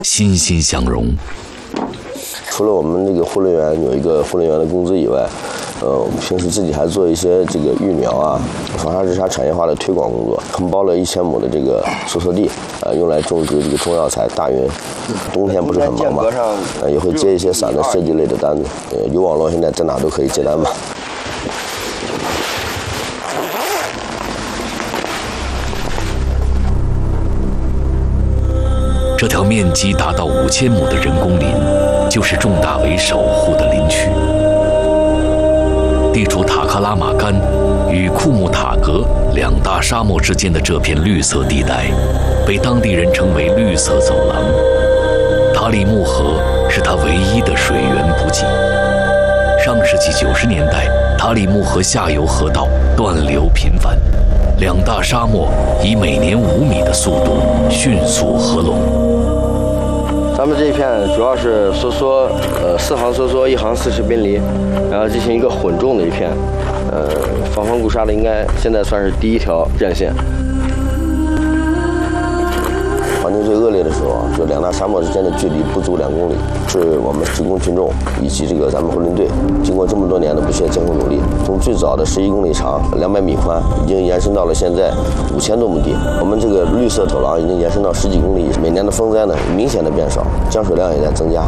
欣欣向荣。 除了我们这个护林员有一个护林员的工资以外，我们平时自己还做一些这个育苗啊、防沙治沙产业化的推广工作，承包了1000亩的这个宿舍地，用来种植这个中药材大云。冬天不是很忙嘛，也会接一些散的设计类的单子。有网络，现在在哪都可以接单吧。 这条面积达到5000亩的人工林，就是种大为守护的林区。地处塔克拉玛干与库木塔格2大沙漠之间的这片绿色地带，被当地人称为“绿色走廊”。塔里木河是它唯一的水源补给。上世纪90年代，塔里木河下游河道断流频繁，2大沙漠以每年5米的速度迅速合拢。 咱们这一片主要是梭梭，4行梭梭，1行40宾梨，然后进行一个混种的一片，防风固沙的应该现在算是第1条战线。环境最恶劣的时候，就2大沙漠之间的距离不足2公里，是我们职工群众以及这个咱们护林队经过这么多年的不懈艰苦努力，从最早的11公里长、200米宽，已经延伸到了现在5000多亩地。我们这个绿色走廊已经延伸到10几公里，每年的风灾呢明显的变少，降水量也在增加。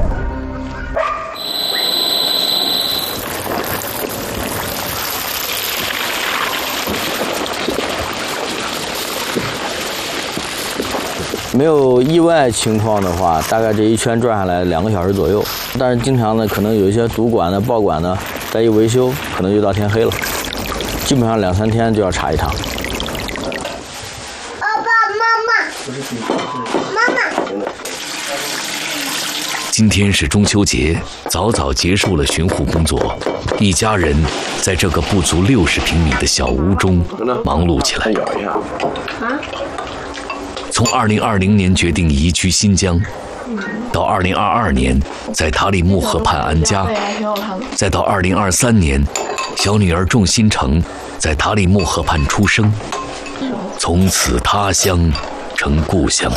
没有意外情况的话，大概这一圈转下来2个小时左右。但是经常呢，可能有一些堵管的、爆管的，再一维修，可能就到天黑了。基本上2、3天就要查一趟。 爸爸妈妈。 今天是中秋节，早早结束了巡护工作，一家人在这个不足60平米的小屋中忙碌起来。从2020年决定移居新疆，到2022年在塔里木河畔安家，再到2023年，小女儿仲新成在塔里木河畔出生，从此他乡成故乡。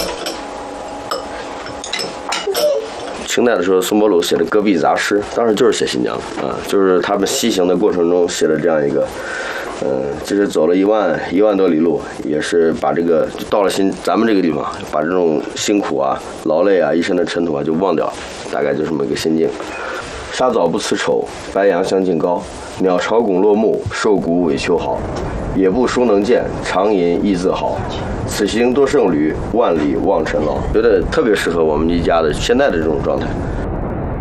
清代的时候，宋伯鲁写的《戈壁杂诗》，当时就是写新疆啊，就是他们西行的过程中写了这样一个。就是走了1万多里路，也是把这个到了咱们这个地方，把这种辛苦啊、劳累啊、一身的尘土啊就忘掉，大概就这么一个心境。沙枣不辞丑，白杨相近高。鸟巢拱落木，兽骨尾秋毫。野步书能见，长吟亦自豪。此行多胜旅，万里望尘劳。觉得特别适合我们一家的现在的这种状态。